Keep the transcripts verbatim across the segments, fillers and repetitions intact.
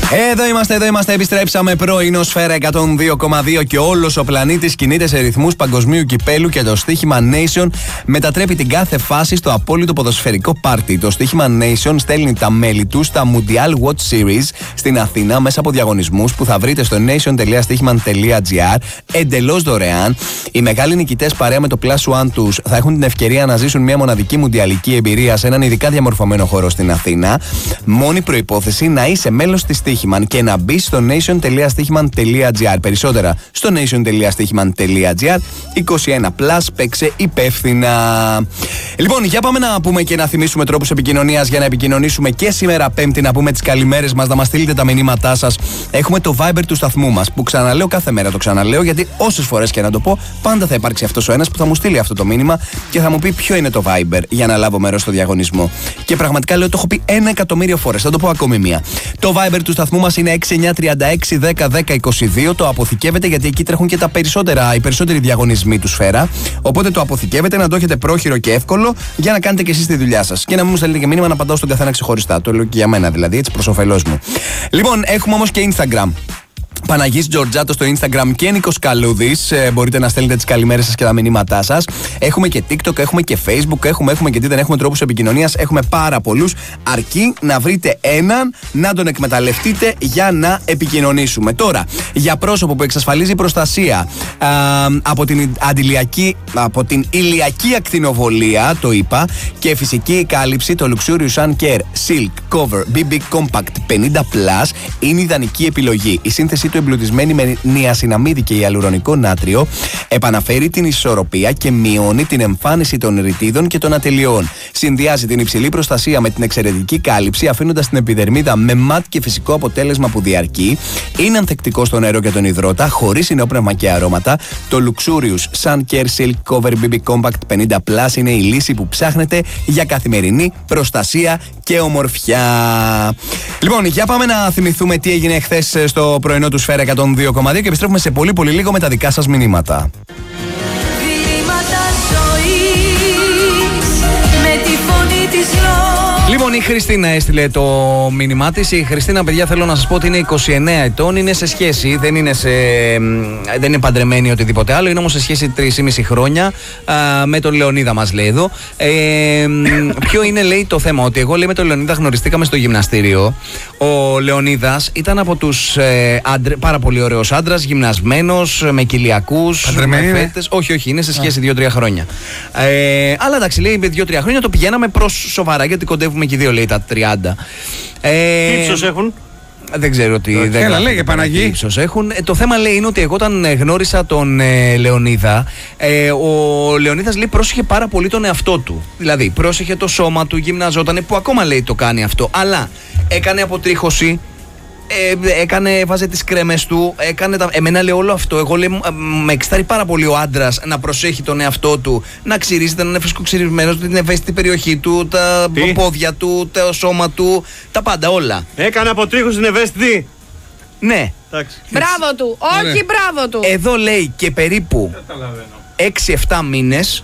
Εδώ είμαστε, εδώ είμαστε. Επιστρέψαμε πρωινό Σφαίρα εκατόν δύο κόμμα δύο και όλος ο πλανήτης κινείται σε ρυθμούς παγκοσμίου κυπέλου και το στοίχημα Nation μετατρέπει την κάθε φάση στο απόλυτο ποδοσφαιρικό πάρτι. Το στοίχημα Nation στέλνει τα μέλη του στα Mundial Watch Series στην Αθήνα μέσα από διαγωνισμούς που θα βρείτε στο nation τελεία στοίχημαν τελεία gr εντελώς δωρεάν. Οι μεγάλοι νικητές παρέα με το Plus One τους θα έχουν την ευκαιρία να ζήσουν μια μοναδική μουντιαλική εμπειρία σε έναν ειδικά διαμορφωμένο χώρο στην Αθήνα. Μόνη προϋπόθεση να είσαι μέλος της Στοίχημαν και να μπει στο nation τελεία στοίχημαν τελεία gr. Περισσότερα στο nation τελεία στοίχημαν τελεία gr. είκοσι ένα συν, παίξε υπεύθυνα. Λοιπόν, για πάμε να πούμε και να θυμίσουμε τρόπους επικοινωνίας για να επικοινωνήσουμε και σήμερα Πέμπτη, να πούμε τις καλημέρες μας, να μας στείλετε τα μηνύματά σας. Έχουμε το Viber του σταθμού μας που ξαναλέω κάθε μέρα, το ξαναλέω γιατί όσες φορές και να το πω, πάντα θα υπάρξει αυτός ο ένας που θα μου στείλει αυτό το μήνυμα και θα μου πει ποιο είναι το Viber για να λάβω μέρος στο διαγωνισμό. Και πραγματικά λέω, το έχω πει ένα εκατομμύριο φορές, θα το πω ακόμη μία. Το Viber του σταθμού μας είναι έξι εννιά τρία έξι δέκα δέκα είκοσι δύο. Το αποθηκεύετε γιατί εκεί τρέχουν και τα περισσότερα, οι περισσότεροι διαγωνισμοί του Σφαίρα. Οπότε το αποθηκεύετε να το έχετε πρόχειρο και εύκολο για να κάνετε και εσείς τη δουλειά σας. Και να μην μου στέλνετε και μήνυμα να απαντάω στον καθένα ξεχωριστά. Το λέω και για μένα δηλαδή, έτσι προς όφελός μου. Λοιπόν, έχουμε όμως και Instagram. Παναγής Τζορτζάτο στο Instagram και Νίκος Καλούδης. Ε, μπορείτε να στέλνετε τις καλημέρες σας και τα μηνύματά σας. Έχουμε και TikTok, έχουμε και Facebook, έχουμε, έχουμε και τι δεν έχουμε, τρόπους επικοινωνίας. Έχουμε πάρα πολλούς. Αρκεί να βρείτε έναν, να τον εκμεταλλευτείτε για να επικοινωνήσουμε. Τώρα, για πρόσωπο που εξασφαλίζει προστασία α, από, την αντιλιακή, από την ηλιακή ακτινοβολία, το είπα, και φυσική κάλυψη, το Luxurious Sun Care Silk Cover μπι μπι Compact πενήντα συν είναι ιδανική επιλογή. Η σύνθεση του εμπλουτισμένη με νιασιναμίδι και ιαλουρονικό νάτριο επαναφέρει την ισορροπία και μειώνει την εμφάνιση των ρητίδων και των ατελειών. Συνδυάζει την υψηλή προστασία με την εξαιρετική κάλυψη, αφήνοντας την επιδερμίδα με ματ και φυσικό αποτέλεσμα που διαρκεί. Είναι ανθεκτικό στο νερό και τον υδρότα, χωρίς ενόπνευμα και αρώματα. Το Luxurious Sun Care Silk Cover μπι μπι Compact πενήντα συν είναι η λύση που ψάχνετε για καθημερινή προστασία και ομορφιά. Λοιπόν, για πάμε να θυμηθούμε τι έγινε χθες στο πρωινό του Σφαίρα εκατόν δύο κόμμα δύο και επιστρέφουμε σε πολύ πολύ λίγο με τα δικά σας μηνύματα. Λοιπόν, η Χριστίνα έστειλε το μήνυμά της. Η Χριστίνα, παιδιά, θέλω να σας πω ότι είναι είκοσι εννέα ετών, είναι σε σχέση, δεν είναι, σε, δεν είναι παντρεμένη ή οτιδήποτε άλλο, είναι όμως σε σχέση τρία και μισό χρόνια α, με τον Λεωνίδα, μας λέει εδώ. Ε, ποιο είναι, λέει, το θέμα, ότι εγώ, λέει, με τον Λεωνίδα γνωριστήκαμε στο γυμναστήριο. Ο Λεωνίδας ήταν από τους ε, άντρε, πάρα πολύ ωραίος άντρας, γυμνασμένος, με κοιλιακούς, με φέτες. Όχι, όχι, είναι σε σχέση δύο τρία χρόνια. Ε, αλλά εντάξει, λέει, με δύο τρία χρόνια το πηγαίναμε προς σοβαρά, γιατί κοντεύουμε και οι δύο, λέει, τα τριάντα. Ε, τι ύψος έχουν? Δεν ξέρω τι. Δεν Έλα, λέγε Παναγί. Ύψος έχουν. Ε, το θέμα, λέει, είναι ότι εγώ όταν ε, γνώρισα τον ε, Λεωνίδα, ε, ο Λεωνίδας, λέει, πρόσεχε πάρα πολύ τον εαυτό του. Δηλαδή, πρόσεχε το σώμα του, γυμναζότανε, που ακόμα, λέει, το κάνει αυτό. Αλλά έκανε αποτρίχωση. Ε, έκανε, βάζε τις κρέμες του, έκανε τα... Εμένα, λέει, όλο αυτό. Εγώ, λέει, με εξτάρει πάρα πολύ ο άντρας να προσέχει τον εαυτό του, να ξυρίζεται, να είναι φρεσκοξυρισμένος, την ευαίσθητη περιοχή του, τα Τι? πόδια του, το σώμα του, τα πάντα όλα. Έκανε αποτρίχωση στην ευαίσθητη. Ναι. Εντάξει. Μπράβο του, όχι, ναι, μπράβο του. Εδώ, λέει, και περίπου έξι εφτά μήνες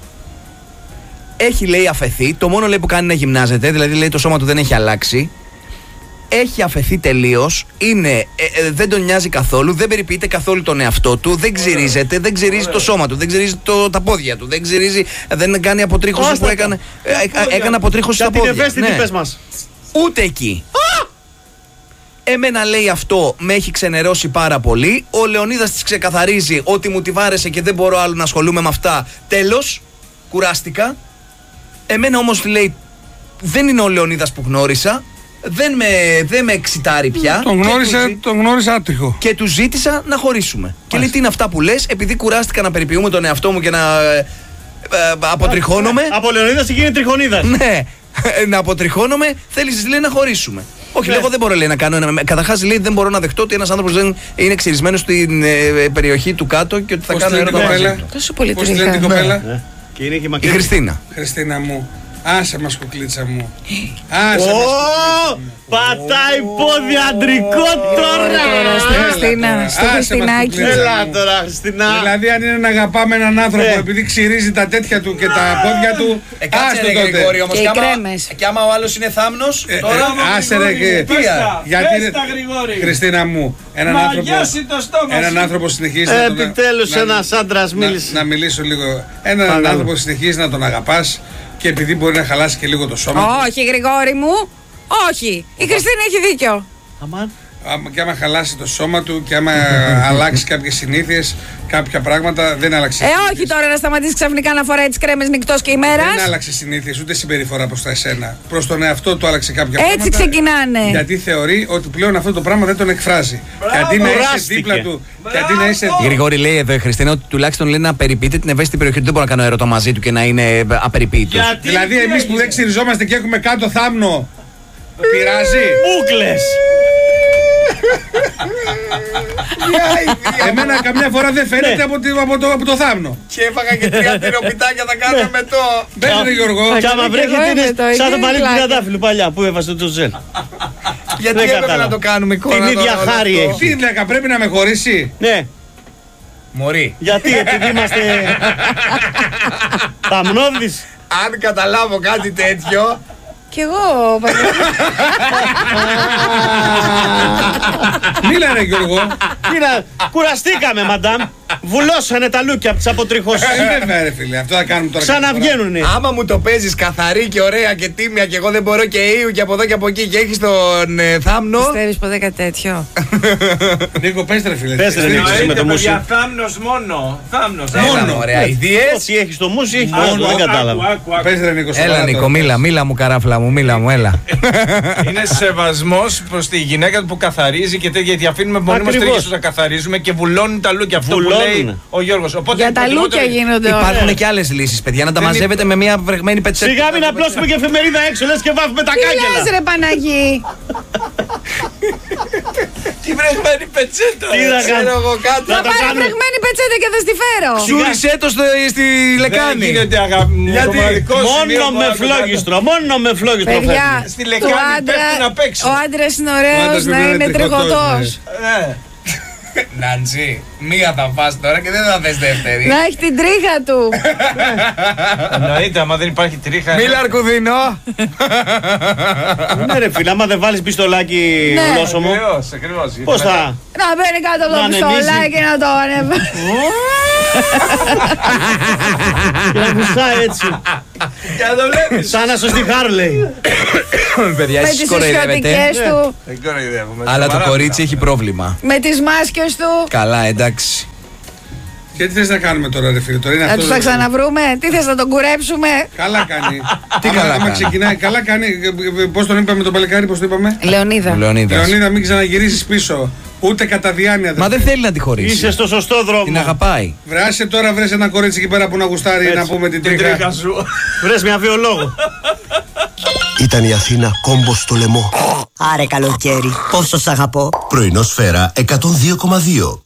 έχει, λέει, αφαιθεί. Το μόνο, λέει, που κάνει είναι να γυμνάζεται, δηλαδή, λέει, το σώμα του δεν έχει αλλάξει. Έχει αφαιθεί τελείως, είναι, ε, ε, δεν τον νοιάζει καθόλου, δεν περιποιείται καθόλου τον εαυτό του, δεν ξυρίζεται, δεν ξυρίζει το σώμα του, δεν ξυρίζει το, τα πόδια του, δεν ξυρίζει, δεν κάνει αποτρίχωση Άστα. που έκανε, ε, ε, έκανε αποτρίχωση στα πόδια. Για την ευαίσθητη, ναι, πες μας. Ούτε εκεί. Α! Εμένα, λέει, αυτό με έχει ξενερώσει πάρα πολύ. Ο Λεωνίδας της ξεκαθαρίζει ότι μου τη βάρεσε και δεν μπορώ άλλο να ασχολούμαι με αυτά. Τέλος, κουράστηκα. Εμένα όμως, λέει, δεν είναι ο Λεωνίδας που γνώρισα. Δεν με, δεν με εξητάρει πια. Τον γνώρισε, τον γνώρισα άτυχο. Και του ζήτησα να χωρίσουμε. Μάλιστα. Και λέει, τι είναι αυτά που λες, επειδή κουράστηκα να περιποιούμε τον εαυτό μου και να ε, ε, αποτριχώνομαι. Από Λεωνίδας γίνει τριχονίδας. Ναι, να αποτριχώνομαι, θέλεις, λέει, να χωρίσουμε. Όχι, ναι, λέω, δεν μπορώ, λέει, να κάνω. Καταρχάς, λέει, δεν μπορώ να δεχτώ ότι ένας άνθρωπος δεν είναι ξυρισμένος στην ε, περιοχή του κάτω και ότι θα Πώς κάνω έρωτα μαζί του. Τόσο πολύ την κοπέλα. Ναι. Και είναι και η Χριστίνα. Χριστίνα μου. Άσε μας κουκλίτσα μου. Άσε μας Ω, κουκλίτσα μου. πατάει πόδι αντρικό τώρα. Στη Χριστίνα, στο Άσε μας, Χριστινάκι. κουκλίτσα. Έλα τώρα, Χριστίνα. Δηλαδή, αν είναι να αγαπάμε έναν άνθρωπο Ε. επειδή ξυρίζει τα τέτοια του και τα πόδια του. Ε, κάτσε άστο ρε τότε. Γρηγόρη όμως. Και Κι οι άμα- κρέμες. Κι άμα ο άλλος είναι θάμνος, Ε, τώρα... ε, άσε ρε και. πες τα, Γιατί πες ρε- τα, Γρηγόρη. Χριστίνα μου, έναν άνθρωπο. Μαγιάσει το στόμα Έναν σου. άνθρωπο συνεχίζει να τον. Επιτέλους να- ένας άντρας να- μίλησε. Να μιλήσω λίγο. Έναν Παρακαλώ. άνθρωπο συνεχίζει να τον αγαπάς και επειδή μπορεί να χαλάσει και λίγο το σώμα του. Όχι, Γρηγόρη μου. Όχι. Η Χριστίνα έχει δίκιο. Αμάν. άμα- Και άμα χαλάσει το σώμα του και άμα αλλάξει κάποιες συνήθειες, κάποια πράγματα δεν άλλαξε. Ε, συνήθειες. όχι τώρα να σταματήσει ξαφνικά να φοράει τις κρέμες νυχτός και ημέρας. Δεν άλλαξε συνήθειες ούτε συμπεριφορά προς τα εσένα. Προς τον εαυτό του άλλαξε κάποια Έτσι πράγματα. ξεκινάνε. Γιατί θεωρεί ότι πλέον αυτό το πράγμα δεν τον εκφράζει. Και αντί να είσαι κουράστηκε. δίπλα του. Και αντί να είσαι. Η Γρηγόρη λέει εδώ η Χριστίνα ότι τουλάχιστον λέει να περιποιείται την ευαίσθητη περιοχή του. Δεν μπορώ να κάνω έρωτα μαζί του και να είναι απεριποίητος. Γιατί Δηλαδή, τι εμείς που έγινε? δεν ξυριζόμαστε και έχουμε κάτω θάμνο. Πειράζει. Ούκλες. Εμένα καμιά φορά δεν φαίνεται από, τη- από, το, από το θάμνο. Και έφαγα και τρία τυροπιτάκια θα κάνω με το... Μπες ρε Γιώργο. Κι άμα και βρέχει εγώ είμαι είναι το σαν το ίδιο παλί του πλάκα. Τριαντάφυλλου παλιά που έβασε το τζελ. Γιατί Δεν έπρεπε κατάλαβα. να το κάνουμε εικόνα Την ίδια τώρα όλο χάρη αυτό. έχει. Τι λέκα, πρέπει να με χωρίσει. Ναι, Μωρή. γιατί επειδή είμαστε ταμνώδεις. Αν καταλάβω κάτι τέτοιο... Κι εγώ, παιδιά. Μίλα ρε Γιώργο. Κοίτα, κουραστήκαμε μαντάμ. Βουλώσανε τα λούκια από τις αποτριχώσεις. Ε, βέβαια ρε φίλε, αυτό θα κάνουμε τώρα. Ξαναβγαίνουνε. Άμα μου το παίζεις καθαρή και ωραία και τίμια και εγώ δεν μπορώ και ήου και από εδώ και από εκεί και έχεις τον ε, θάμνο... Πιστεύεις ποτέ κάτι τέτοιο? Νίκο, πες ρε φίλε. Πες, ρε, Στήριξε. Νίκο. με Εννοείται, το παιδιά, μουσι. θάμνος μόνο. Θάμνος. Έλα ωραία, ιδίες. Όσοι έχεις το μουσι, έχει Άκου, μόνο, δεν άκου, κατάλαβα. άκου, άκου. Πες ρε Νίκο. Έλα σοβαρά Νίκο, τώρα. μίλα, μίλα μου καράφλα μου, μίλα μου, έλα. Είναι σεβασμός προς τη γυναίκα του που καθαρίζει και τέτοια. Γιατί αφήνουμε μόνοι μας Ακριβώς. τέτοιες να καθαρίζουμε και βουλώνουν τα λούκια. Αυτό που Βουλώνουνε. λέει ο Γιώργος. Οπότε Για τα προτιμότερο- λούκια γίνονται όλα. Υπάρχουν και άλλες λύσεις, παιδιά, να τα Δεν μαζεύετε με μια βρεγμένη πετσέτα. Σιγά μην απλώσουμε και εφημερίδα έξω, λες και βάφουμε τα Τι λες κάγκελα. ρε Παναγί? Τι βρεγμένη πετσέτα. Τι θα Ξέρω κάνω. εγώ κάτι. Θα Θα τα πάρει κάνω. βρεγμένη πετσέτα και θα στη φέρω. Ξούρισε το στο- στη Δεν λεκάνη. γίνεται αγάπη μου. Γιατί? Το μοναδικό σημείο Μόνο που με άκουγα- φλόγιστρο, μόνο με φλόγιστρο Παιδιά, φέρνει. Στη του λεκάνη άντρα, πέφτει να παίξει. ο άντρας είναι Ο ωραίος άντρας να πρέπει να είναι είναι τριχωτός, τριχωτός. Ναι. Νάντζι, μία θα φας τώρα και δεν θα θες δεύτερη. Να έχει την τρίχα του. Εννοείται, άμα δεν υπάρχει τρίχα. Μίλα αρκουδίνο. Ναι ρε φίλε, άμα δεν βάλεις πιστολάκι Ναι. ολόσωμο, Ακριβώς, ακριβώς. πώς θα... Να μπαίνει κάτω από το Να ανεμίζει. πιστολάκι και να το ανεβάσει. Και να βουσάει έτσι. Και να το βλέπεις. Σαν να σωστή Χάρλεϊ. Παιδιά, Με εσείς τις κοροϊδεύετε. ισιωτικές του, Δεν κοροϊδεύουμε. Αλλά το Σοβαρά κορίτσι μιλάω. έχει πρόβλημα. με τις μάσκες του. Καλά, εντάξει. Και τι θες να κάνουμε τώρα ρε φίλε. Τώρα είναι Να αυτό. τους τα ξαναβρούμε. Τι θες να τον κουρέψουμε? Καλά κάνει. Τι Άμα- καλά άμα κάνει? ξεκινάει, καλά κάνει. Πώς τον είπαμε τον παλικάρι, πώς το είπαμε. Λεωνίδα. Λεωνίδας. Λεωνίδα, μην ξαναγυρίσεις πίσω. Ούτε κατά διάνοια. Μα δεν θέλει να τη χωρίσει. Είσαι στο σωστό Την δρόμο. αγαπάει. Βράσε τώρα, βρες ένα κορίτσι εκεί πέρα που να γουστάρει Έτσι. να πούμε την Την τρίχα. τρίχα σου. Βρες μια βιολόγο. Ήταν η Αθήνα κόμπος στο λαιμό. Άρε καλοκαίρι, πόσο σ' αγαπώ. Πρωινό σφαίρα εκατόν δύο κόμμα δύο.